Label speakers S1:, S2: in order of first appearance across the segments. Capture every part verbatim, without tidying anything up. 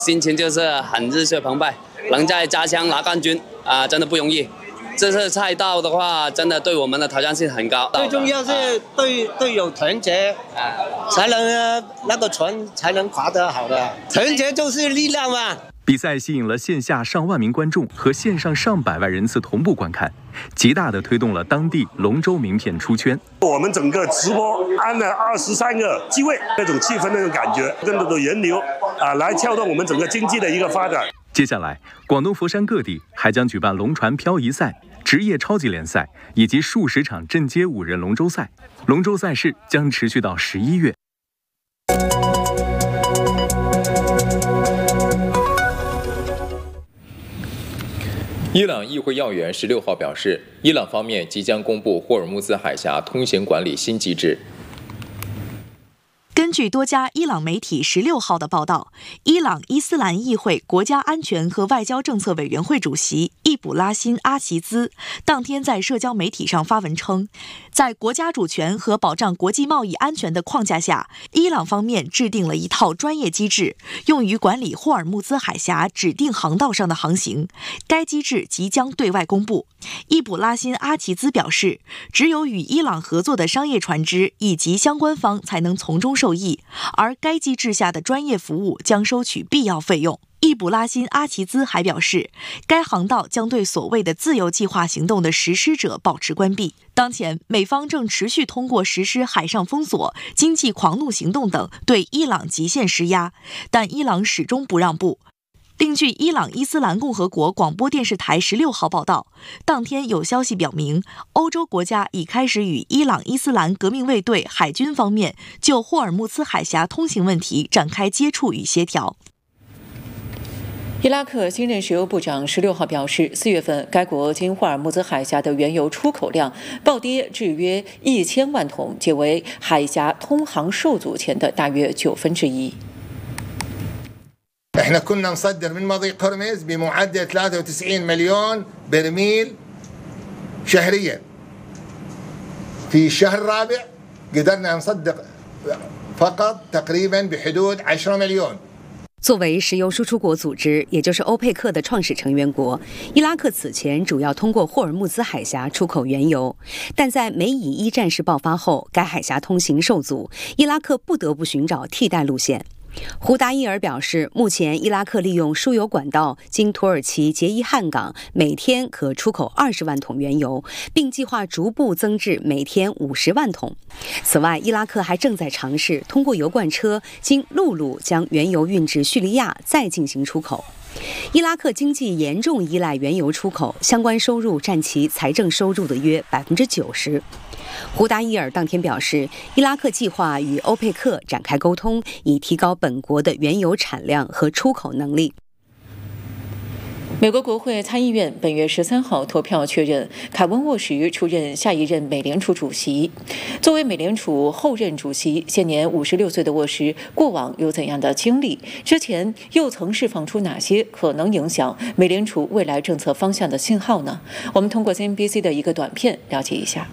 S1: 心情就是很热血澎湃，能在家乡拿冠军啊、呃，真的不容易。这次赛道的话，真的对我们的挑战性很高。
S2: 最重要是队队友团结，才能那个船才能划得好的。团结就是力量嘛。
S3: 比赛吸引了线下上万名观众和线上上百万人次同步观看，极大地推动了当地龙舟名片出圈。
S4: 我们整个直播安了二十三个机位，那种气氛、那种感觉，更多的人流啊，来撬动我们整个经济的一个发展。
S3: 接下来，广东佛山各地还将举办龙船漂移赛、职业超级联赛以及数十场镇街五人龙舟赛。龙舟赛事将持续到十一月。
S5: 伊朗议会要员十六号表示，伊朗方面即将公布霍尔木兹海峡通行管理新机制。
S6: 根据多家伊朗媒体十六号的报道，伊朗伊斯兰议会国家安全和外交政策委员会主席易卜拉欣·阿齐兹当天在社交媒体上发文称，在国家主权和保障国际贸易安全的框架下，伊朗方面制定了一套专业机制，用于管理霍尔木兹海峡指定航道上的航行。该机制即将对外公布。易卜拉欣·阿齐兹表示，只有与伊朗合作的商业船只以及相关方才能从中受益，而该机制下的专业服务将收取必要费用。易卜拉欣·阿齐兹还表示，该航道将对所谓的自由计划行动的实施者保持关闭。当前，美方正持续通过实施海上封锁、经济狂怒行动等对伊朗极限施压，但伊朗始终不让步。另据伊朗伊斯兰共和国广播电视台十六号报道，当天有消息表明，欧洲国家已开始与伊朗伊斯兰革命卫队海军方面就霍尔木兹海峡通行问题展开接触与协调。
S7: 伊拉克新任石油部长十六号表示，四月份该国经霍尔木兹海峡的原油出口量暴跌至约一千万桶，仅为海峡通航受阻前的大约九分之一。
S8: احنا كنا نصدر من مضيق هرمز بمعدل ثلاثة وتسعين مليون برميل شهريا. في الشهر الرابع قدرنا نصدق فقط تقريبا بحدود عشرة مليون。
S9: 作为石油输出国组织，也就是欧佩克的创始成员国，伊拉克此前主要通过霍尔木兹海峡出口原油，但在美以伊战事爆发后，该海峡通行受阻，伊拉克不得不寻找替代路线。胡达伊尔表示，目前伊拉克利用输油管道经土耳其杰伊汉港，每天可出口二十万桶原油，并计划逐步增至每天五十万桶。此外，伊拉克还正在尝试通过油罐车经陆路将原油运至叙利亚，再进行出口。伊拉克经济严重依赖原油出口，相关收入占其财政收入的约百分之九十。胡达伊尔当天表示，伊拉克计划与欧佩克展开沟通，以提高本国的原油产量和出口能力。
S7: 美国国会参议院本月十三号投票确认凯文·沃什出任下一任美联储主席。作为美联储后任主席，现年五十六岁的沃什过往有怎样的经历？之前又曾释放出哪些可能影响美联储未来政策方向的信号呢？我们通过 C N B C 的一个短片了解一下。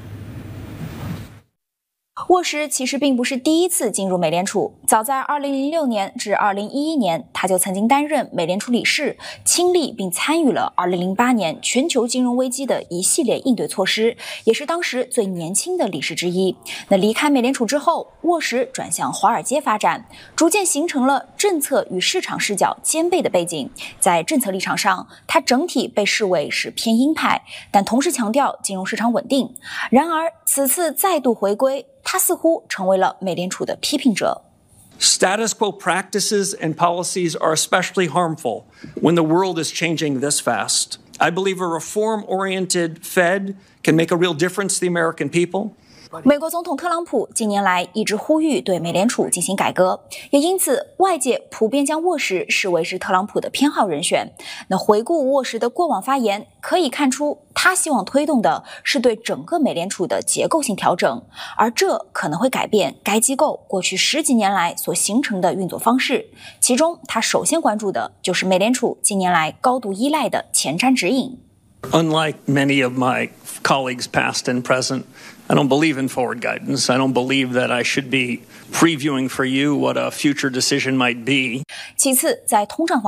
S10: 沃什其实并不是第一次进入美联储，早在二零零六年至二零一一年，他就曾经担任美联储理事，亲历并参与了二零零八年全球金融危机的一系列应对措施，也是当时最年轻的理事之一。那离开美联储之后，沃什转向华尔街发展，逐渐形成了政策与市场视角兼备的背景。在政策立场上，他整体被视为是偏鹰派，但同时强调金融市场稳定。然而此次再度回归，他似乎成为了美联储的批评者。
S11: Status quo practices and policies are especially harmful when the world is changing this fast. I believe a reform-oriented Fed can make a real difference to the American people.
S10: 美国总统特朗普近年来一直呼吁对美联储进行改革，也因此外界普遍将沃什视为是特朗普的偏好人选。那回顾沃什的过往发言，可以看出他希望推动的是对整个美联储的结构性调整，而这可能会改变该机构过去十几年来所形成的运作方式。其中他首先关注的就是美联储近年来高度依赖的前瞻指引。
S11: Unlike many of my colleagues past and present, I don't believe in forward guidance. I don't believe that I should be previewing for you what a future decision might be.
S10: 其次，在通胀方